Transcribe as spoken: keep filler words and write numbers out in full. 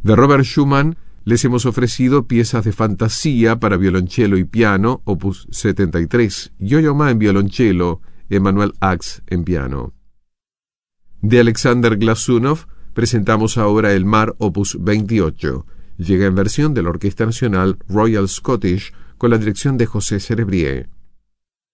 De Robert Schumann les hemos ofrecido piezas de fantasía para violonchelo y piano, opus setenta y tres, Yo-Yo Ma en violonchelo, Emanuel Ax en piano. De Alexander Glazunov presentamos ahora El Mar, opus veintiocho. Llega en versión de la Orquesta Nacional Royal Scottish con la dirección de José Cerebrier.